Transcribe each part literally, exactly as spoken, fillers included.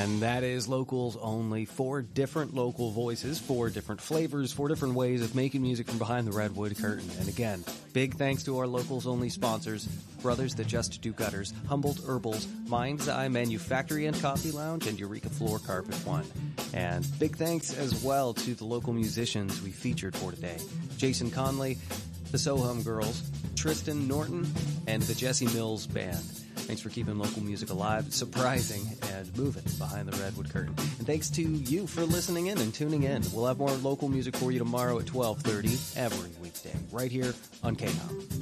And that is Locals Only. Four different local voices, four different flavors, four different ways of making music from behind the redwood curtain. And again, big thanks to our Locals Only sponsors, Brothers That Just Do Gutters, Humboldt Herbals, Mind's Eye Manufactory and Coffee Lounge, and Eureka Floor Carpet One. And big thanks as well to the local musicians we featured for today. Jason Conley, the Sohum Girls, Tristan Norton, and the Jesse Mills Band. Thanks for keeping local music alive, surprising, and moving behind the redwood curtain. And thanks to you for listening in and tuning in. We'll have more local music for you tomorrow at twelve thirty every weekday, right here on K H O M.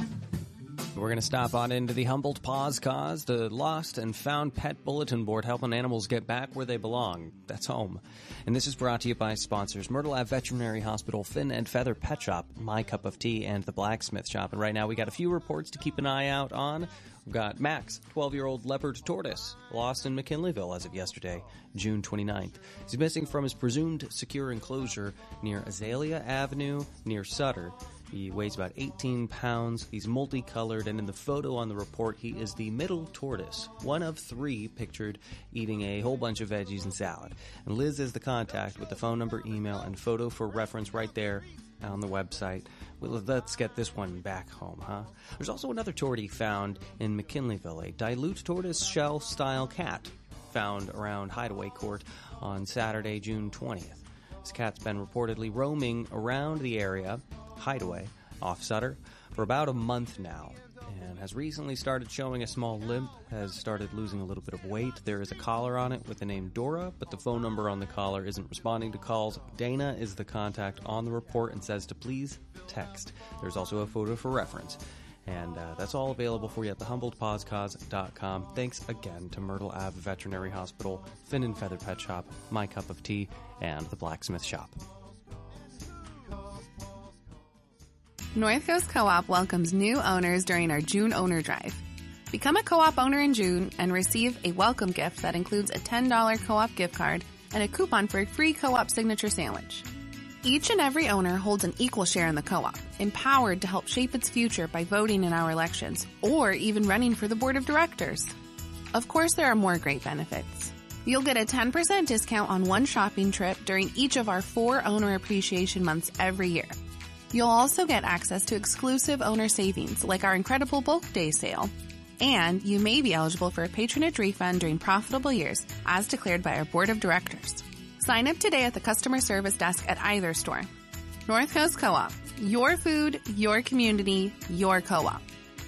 We're going to stop on into the Humboldt Paws Cause, the Lost and Found Pet Bulletin Board, helping animals get back where they belong. That's home. And this is brought to you by sponsors Myrtle Ave Veterinary Hospital, Fin and Feather Pet Shop, My Cup of Tea, and the Blacksmith Shop. And right now we got a few reports to keep an eye out on. We've got Max, twelve-year-old leopard tortoise, lost in McKinleyville as of yesterday, June twenty-ninth. He's missing from his presumed secure enclosure near Azalea Avenue, near Sutter. He weighs about eighteen pounds, he's multicolored, and in the photo on the report, he is the middle tortoise, one of three pictured eating a whole bunch of veggies and salad. And Liz is the contact with the phone number, email, and photo for reference right there on the website. Well, let's get this one back home, huh? There's also another tortie found in McKinleyville, a dilute tortoise shell-style cat found around Hideaway Court on Saturday, June twentieth. This cat's been reportedly roaming around the area, Hideaway, off Sutter, for about a month now, and has recently started showing a small limp, has started losing a little bit of weight. There is a collar on it with the name Dora, but the phone number on the collar isn't responding to calls. Dana is the contact on the report and says to please text. There's also a photo for reference. And uh, that's all available for you at the humboldt paws cause dot com. Thanks again to Myrtle Ave Veterinary Hospital, Fin and Feather Pet Shop, My Cup of Tea, and the Blacksmith Shop. North Coast Co-op welcomes new owners during our June owner drive. Become a co-op owner in June and receive a welcome gift that includes a ten dollars co-op gift card and a coupon for a free co-op signature sandwich. Each and every owner holds an equal share in the co-op, empowered to help shape its future by voting in our elections or even running for the board of directors. Of course, there are more great benefits. You'll get a ten percent discount on one shopping trip during each of our four owner appreciation months every year. You'll also get access to exclusive owner savings like our incredible bulk day sale. And you may be eligible for a patronage refund during profitable years as declared by our board of directors. Sign up today at the customer service desk at either store. North Coast Co-op. Your food, your community, your co-op.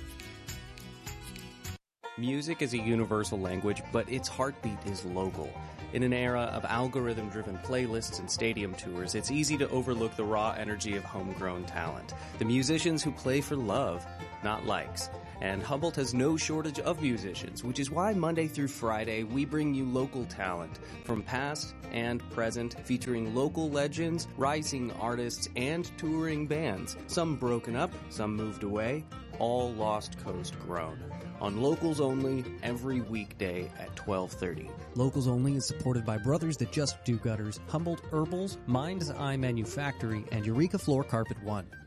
Music is a universal language, but its heartbeat is local. In an era of algorithm-driven playlists and stadium tours, it's easy to overlook the raw energy of homegrown talent. The musicians who play for love, not likes. And Humboldt has no shortage of musicians, which is why Monday through Friday we bring you local talent from past and present, featuring local legends, rising artists, and touring bands. Some broken up, some moved away, all Lost Coast grown. On Locals Only, every weekday at twelve thirty. Locals Only is supported by Brothers That Just Do Gutters, Humboldt Herbals, Mind's Eye Manufactory, and Eureka Floor Carpet One.